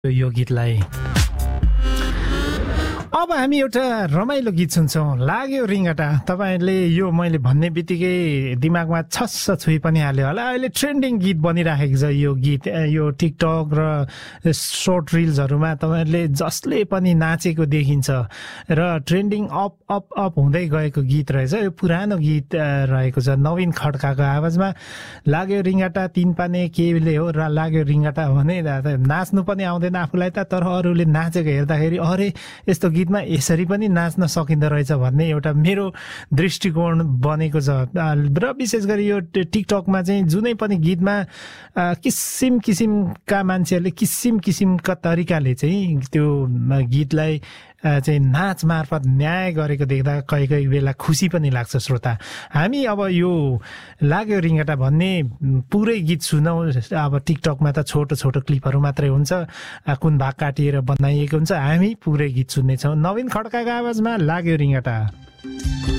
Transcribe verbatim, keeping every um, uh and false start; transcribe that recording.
यो गीतलाई अब हामी एउटा रमाइलो गीत सुन्छौँ लाग्यो रिङ्गटा। तपाईहरुले यो मैले भन्ने बित्तिकै दिमागमा छस्स छुइ पनि हाल्यो होला। अहिले ट्रेन्डिङ गीत बनिराखेको छ यो गीत, यो टिकटक र सर्ट रिल्सहरुमा तपाईहरुले जसले पनि नाचेको देखिन्छ र ट्रेन्डिङ अप अप अप हुँदै गएको गीत रहेछ। यो पुरानो गीत रहेको छ नवीन खड्काको आवाजमा। लाग्यो रिङ्गटा तीन पाने केले हो र लाग्यो रिङ्गटा भने नाच्नु पनि आउँदैन आफूलाई त, तर अरूले नाचेको हेर्दाखेरि अरे यस्तो गीतमा यसरी पनि नाच्न सकिँदो रहेछ भन्ने एउटा मेरो दृष्टिकोण बनेको छ। र विशेष गरी यो टिकटकमा चाहिँ जुनै पनि गीतमा किसिम किसिमका मान्छेहरूले किसिम किसिमका तरिकाले चाहिँ त्यो गीतलाई चाहिँ नाच मार्फत न्याय गरेको देख्दा कहीँ कहीँ बेला खुसी पनि लाग्छ। श्रोता, हामी अब यो लाग्यो रिङ्गटा भन्ने पुरै गीत सुनौ। अब टिकटकमा त छोटो छोटो क्लिपहरू मात्रै हुन्छ, कुन भाग काटिएर बनाइएको हुन्छ। हामी पुरै गीत सुन्नेछौँ नवीन खड्काको आवाजमा लाग्यो रिङ्गटा।